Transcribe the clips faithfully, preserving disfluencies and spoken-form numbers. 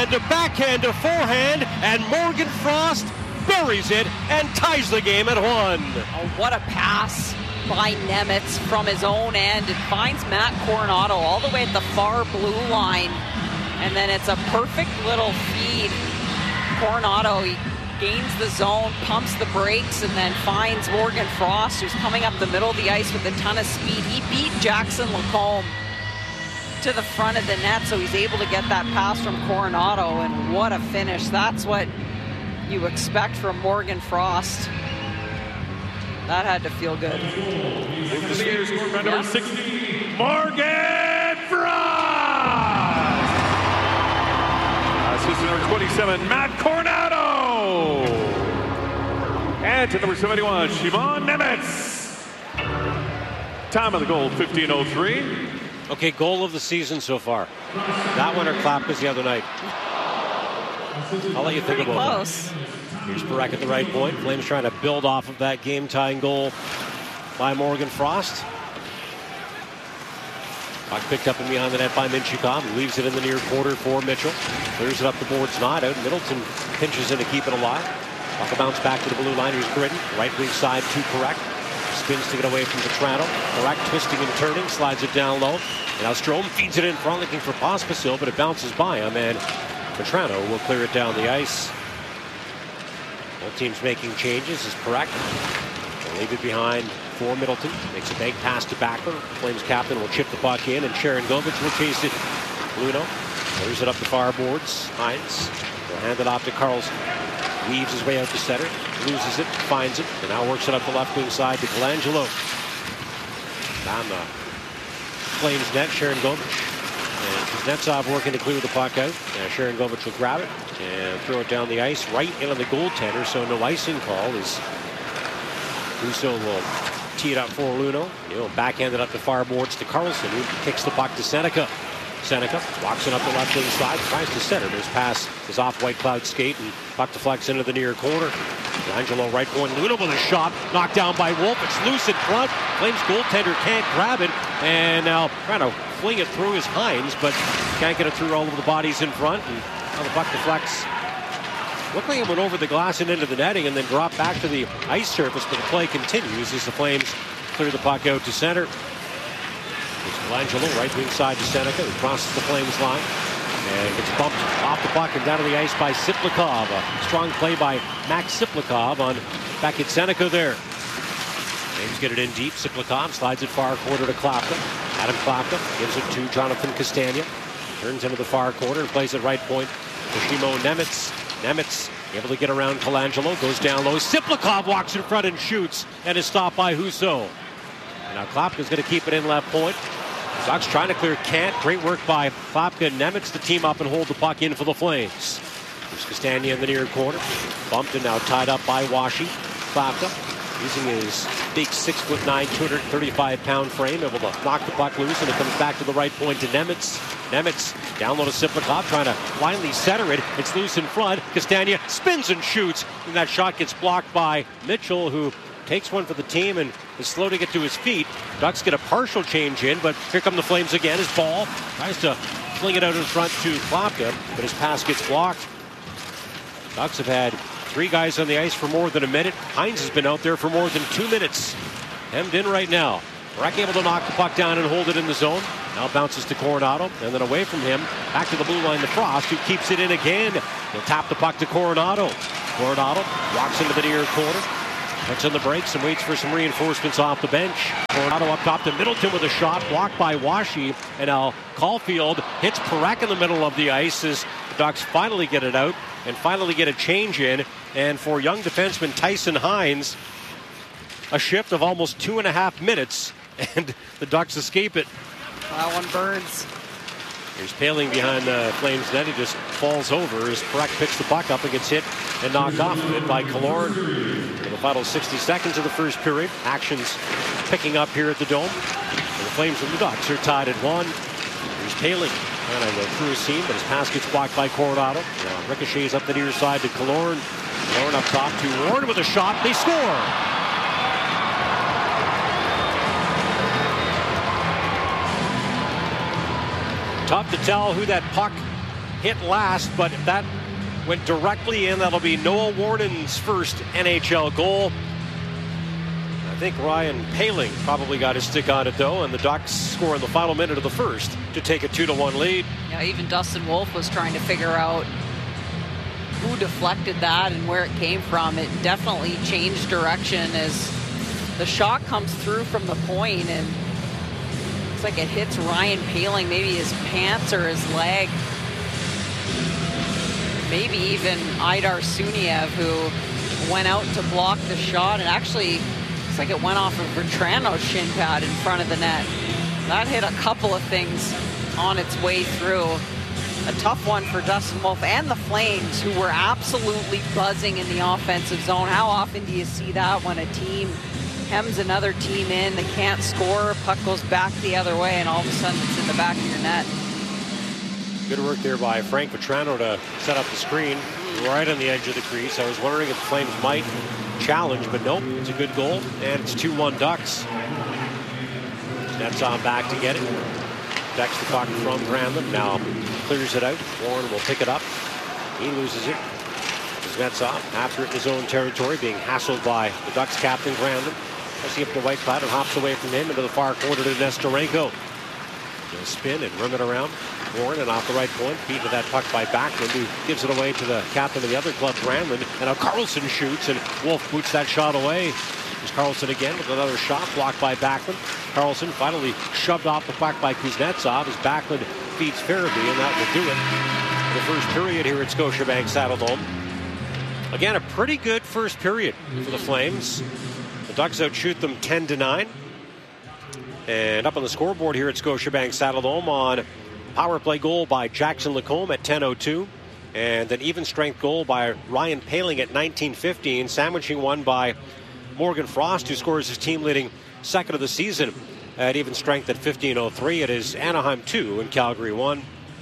forehand to backhand to forehand, and Morgan Frost buries it and ties the game at one. Oh, what a pass by Nemitz from his own end. It finds Matt Coronado all the way at the far blue line. And then it's a perfect little feed. Coronado, he gains the zone, pumps the brakes, and then finds Morgan Frost, who's coming up the middle of the ice with a ton of speed. He beat Jackson Lacombe to the front of the net, so he's able to get that pass from Coronado, and what a finish. That's what you expect from Morgan Frost. That had to feel good. Score number sixty, Morgan Frost. Assistant number twenty-seven, Matt Coronado. And to number seventy-one, Shimon Nemitz. Time of the goal, fifteen oh three. Okay, goal of the season so far. That one or Klapka's the other night? I'll let you think Pretty about close. that. Here's Parekh at the right point. Flames trying to build off of that game-tying goal by Morgan Frost. Puck picked up and behind the net by Minchukov. Leaves it in the near quarter for Mitchell. Clears it up the boards, not out. Middleton pinches in to keep it alive. Puck will bounce back to the blue line. Here's Gritton. Right wing side to Parekh. Spins to get away from Vetrano. Parekh twisting and turning. Slides it down low. And now Strome feeds it in front, looking for Pospisil, but it bounces by him, and Vetrano will clear it down the ice. Both teams making changes as Parekh will leave it behind for Middleton. Makes a bank pass to Backler. Flames captain will chip the puck in, and Sharon Govich will chase it. Luno clears it up the far boards. Hines will hand it off to Carlson. Weaves his way out to center. Loses it, finds it, and now works it up the left wing side to Colangelo. Down the Flames net, Sharon Govich. And Kuznetsov working to clear the puck out. Now Sharon Govich will grab it and throw it down the ice right into the goaltender, so no icing call as Husso will tee it up for Luno. You know, backhanded up the far boards to Carlson, who kicks the puck to Seneca. Seneca walks it up the left wing side, tries to center, but his pass is off White Cloud skate, and puck deflects into the near corner. Angelo right point, Luno with a shot, knocked down by Wolf. It's loose in front. Flames goaltender can't grab it, and now trying to fling it through his Hines, but can't get it through all of the bodies in front, and now the puck deflects. Looked like it went over the glass and into the netting and then dropped back to the ice surface, but the play continues as the Flames clear the puck out to center. It's Colangelo, right wing side to Seneca, who crosses the Flames line and gets bumped off the puck and down to the ice by Siplikov. A strong play by Max Siplikov on back at Seneca there. Flames get it in deep. Siplikov slides it far corner to Klapka. Adam Klapka gives it to Jonathan Castagna. Turns into the far corner and plays it right point to Shimon Nemitz. Nemitz able to get around Colangelo, goes down low. Siplikov walks in front and shoots and is stopped by Husso. Now Klapka's going to keep it in left point. Ducks trying to clear, can't. Great work by Klapka and Nemitz to team up and hold the puck in for the Flames. There's Castagna in the near corner. Bumped and now tied up by Washi. Klapka using his big six foot nine, two hundred thirty-five pound frame, able to knock the puck loose, and it comes back to the right point to Nemitz. Nemitz down low to Siplikov, trying to finally center it. It's loose in front. Castagna spins and shoots, and that shot gets blocked by Mitchell, who takes one for the team and is slow to get to his feet. Ducks get a partial change in, but here come the Flames again. His ball tries to fling it out in front to Klapka, but his pass gets blocked. Ducks have had three guys on the ice for more than a minute. Hines has been out there for more than two minutes. Hemmed in right now. Rack able to knock the puck down and hold it in the zone. Now bounces to Coronado, and then away from him, back to the blue line to Frost, who keeps it in again. He'll tap the puck to Coronado. Coronado walks into the near corner. Puts on the brakes and waits for some reinforcements off the bench. Coronado up top to Middleton with a shot blocked by Washi. And now Caulfield hits Parekh in the middle of the ice as the Ducks finally get it out and finally get a change in. And for young defenseman Tyson Hines, a shift of almost two and a half minutes, and the Ducks escape it. That one burns. Here's Paling behind the Flames net. He just falls over as Parekh picks the puck up and gets hit and knocked off of it by Killorn. In the final sixty seconds of the first period, action's picking up here at the Dome. And the Flames and the Ducks are tied at one. Here's Paling trying to go through his seam, but his pass gets blocked by Coronado. Now ricochets up the near side to Killorn. Killorn up top to Ward with a shot. They score! Tough to tell who that puck hit last, but if that went directly in, that'll be Noah Warden's first N H L goal. I think Ryan Paling probably got his stick on it, though, and the Ducks score in the final minute of the first to take a two to one lead. Yeah, even Dustin Wolf was trying to figure out who deflected that and where it came from. It definitely changed direction as the shot comes through from the point, and looks like it hits Ryan Paling, maybe his pants or his leg. Maybe even Aidar Suniev, who went out to block the shot, and actually looks like it went off of Bertrano's shin pad in front of the net. That hit a couple of things on its way through. A tough one for Dustin Wolf and the Flames, who were absolutely buzzing in the offensive zone. How often do you see that when a team hems another team in, they can't score, puck goes back the other way, and all of a sudden it's in the back of your net. Good work there by Frank Bertrano to set up the screen right on the edge of the crease. I was wondering if the Flames might challenge, but nope, it's a good goal, and it's two one Ducks. That's on back to get it. Ducks the puck from Granlund, now clears it out. Warren will pick it up. He loses it. Kuznetsov after it in his own territory, being hassled by the Ducks captain Granlund. Pressing up to Whitecloud and hops away from him into the far corner to Nestorenko. He'll spin and run it around. Warren and off the right point, beat to that puck by Backlund, who gives it away to the captain of the other club, Granlund. And now Carlson shoots, and Wolf boots that shot away. There's Carlson again with another shot blocked by Backlund. Carlson finally shoved off the puck by Kuznetsov as Backlund feeds Farabee, and that will do it. The first period here at Scotiabank Saddledome. Again, a pretty good first period for the Flames. The Ducks outshoot them ten to nine. And up on the scoreboard here at Scotiabank Saddledome on power play goal by Jackson Lacombe at ten oh two. And an even strength goal by Ryan Paling at nineteen fifteen, sandwiching one by Morgan Frost, who scores his team leading second of the season at even strength at fifteen oh three. It is Anaheim two and Calgary one.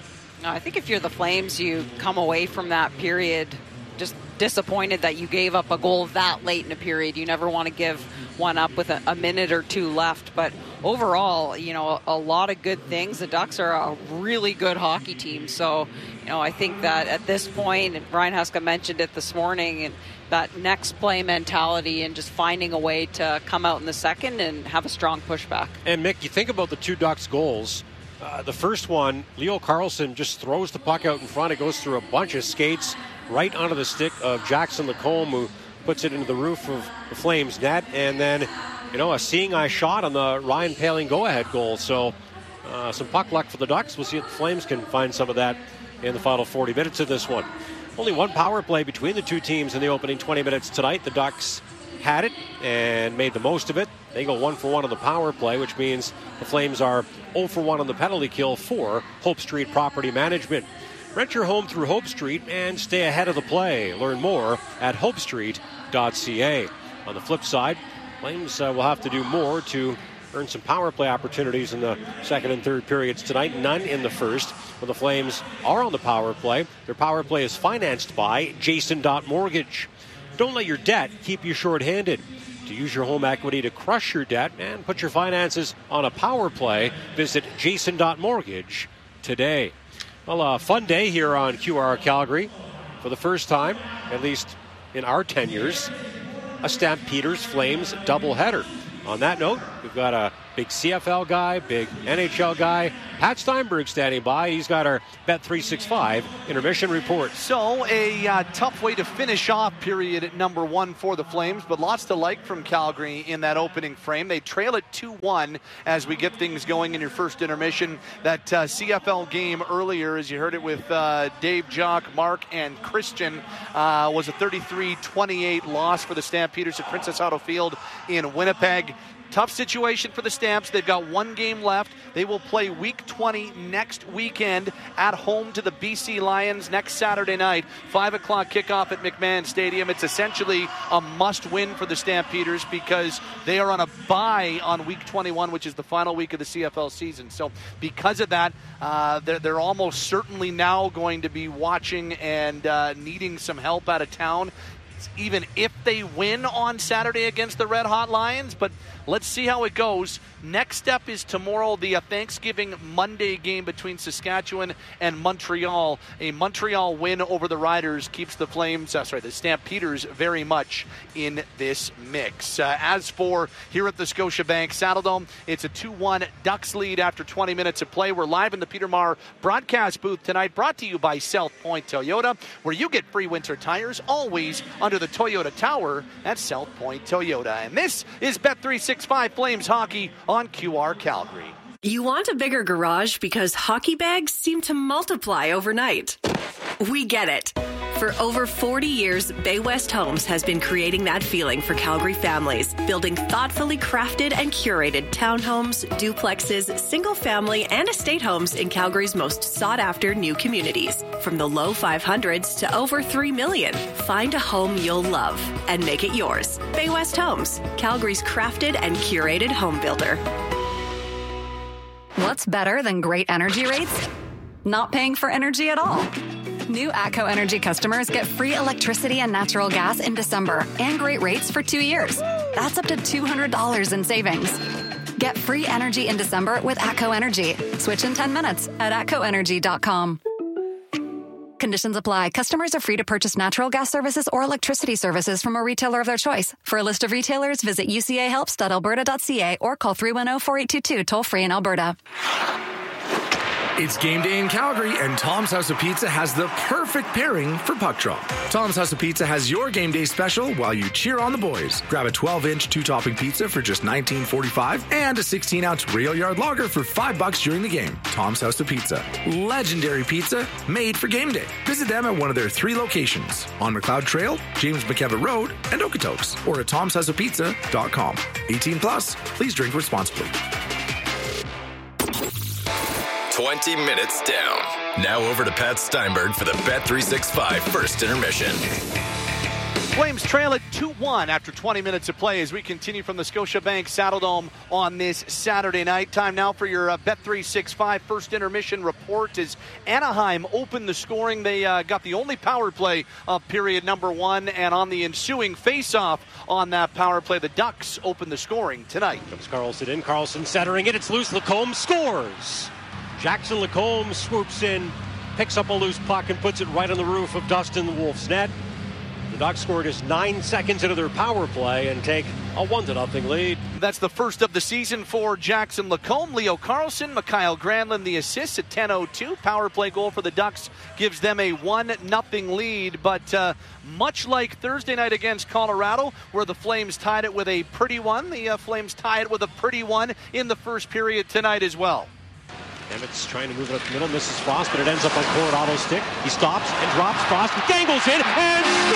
I think if you're the Flames, you come away from that period just disappointed that you gave up a goal that late in a period. You never want to give one up with a, a minute or two left. But overall, you know, a, a lot of good things. The Ducks are a really good hockey team. So, you know, I think that at this point, and Brian Huska mentioned it this morning, and that next play mentality and just finding a way to come out in the second and have a strong pushback. And Mick, you think about the two Ducks goals. Uh, the first one, Leo Carlson just throws the puck out in front. It goes through a bunch of skates right onto the stick of Jackson Lacombe, who puts it into the roof of the Flames net. And then, you know, a seeing eye shot on the Ryan Paling go-ahead goal. So uh, some puck luck for the Ducks. We'll see if the Flames can find some of that in the final forty minutes of this one. Only one power play between the two teams in the opening twenty minutes tonight. The Ducks had it and made the most of it. They go one for one on the power play, which means the Flames are oh for one on the penalty kill for Hope Street Property Management. Rent your home through Hope Street and stay ahead of the play. Learn more at hope street dot c a. On the flip side, Flames uh, will have to do more to earn some power play opportunities in the second and third periods tonight. None in the first. When the Flames are on the power play, their power play is financed by Jason Mortgage. Don't let your debt keep you short-handed. To use your home equity to crush your debt and put your finances on a power play, visit jason Mortgage today. Well, a fun day here on Q R Calgary. For the first time, at least in our tenures, a Stampeders Flames doubleheader. On that note, we've got a big C F L guy, big N H L guy, Pat Steinberg standing by. He's got our Bet three sixty-five intermission report. So a uh, tough way to finish off period at number one for the Flames, but lots to like from Calgary in that opening frame. They trail it two one as we get things going in your first intermission. That uh, C F L game earlier, as you heard it with uh, Dave, Jock, Mark, and Christian, uh, was a thirty-three twenty-eight loss for the Stampeders at Princess Auto Field in Winnipeg. Tough situation for the Stamps. They've got one game left. They will play week twenty next weekend at home to the B C Lions next Saturday night. five o'clock kickoff at McMahon Stadium. It's essentially a must-win for the Stampeders because they are on a bye on week twenty-one, which is the final week of the C F L season. So because of that, uh, they're, they're almost certainly now going to be watching and uh, needing some help out of town. even if they win on Saturday against the Red Hot Lions, but let's see how it goes. Next step is tomorrow, the uh, Thanksgiving Monday game between Saskatchewan and Montreal. A Montreal win over the Riders keeps the Flames, uh, sorry, the Stampeders very much in this mix. Uh, as for here at the Scotiabank Saddledome, it's a two one Ducks lead after twenty minutes of play. We're live in the Peter Maher broadcast booth tonight, brought to you by South Point Toyota, where you get free winter tires always under the Toyota Tower at South Point Toyota. And this is Bet three sixty-five Flames Hockey on Q R Calgary. You want a bigger garage because hockey bags seem to multiply overnight. We get it. For over forty years, Bay West Homes has been creating that feeling for Calgary families, building thoughtfully crafted and curated townhomes, duplexes, single-family, and estate homes in Calgary's most sought-after new communities. From the low five hundreds to over three million, find a home you'll love and make it yours. Bay West Homes, Calgary's crafted and curated home builder. What's better than great energy rates? Not paying for energy at all. New ATCO Energy customers get free electricity and natural gas in December and great rates for two years. That's up to two hundred dollars in savings. Get free energy in December with ATCO Energy. Switch in ten minutes at atco energy dot com. Conditions apply. Customers are free to purchase natural gas services or electricity services from a retailer of their choice. For a list of retailers, visit u c a helps dot alberta dot c a or call three one zero, four eight two two toll free in Alberta. It's game day in Calgary, and Tom's House of Pizza has the perfect pairing for puck drop. Tom's House of Pizza has your game day special while you cheer on the boys. Grab a twelve inch two-topping pizza for just nineteen forty-five and a sixteen ounce Rail Yard Lager for five bucks during the game. Tom's House of Pizza. Legendary pizza made for game day. Visit them at one of their three locations on McLeod Trail, James McKevitt Road, and Okotoks, or at toms house of pizza dot com. eighteen plus, please drink responsibly. twenty minutes down. Now over to Pat Steinberg for the Bet three sixty-five first intermission. Flames trail at two one after twenty minutes of play as we continue from the Scotiabank Saddledome on this Saturday night. Time now for your uh, Bet three sixty-five first intermission report as Anaheim opened the scoring. They uh, got the only power play of period number one, and on the ensuing face-off on that power play, the Ducks opened the scoring tonight. Comes Carlson in. Carlson centering it. It's loose. Lacombe scores. Jackson Lacombe swoops in, picks up a loose puck and puts it right on the roof of Dustin the Wolf's net. The Ducks scored just nine seconds into their power play and take a one to nothing lead. That's the first of the season for Jackson Lacombe. Leo Carlson, Mikhail Granlund the assists at ten oh two. Power play goal for the Ducks gives them a one nothing lead. But uh, much like Thursday night against Colorado, where the Flames tied it with a pretty one, the uh, Flames tie it with a pretty one in the first period tonight as well. Nemitz trying to move it up the middle, misses Frost, but it ends up on Coronado's stick. He stops and drops. Frost dangles in and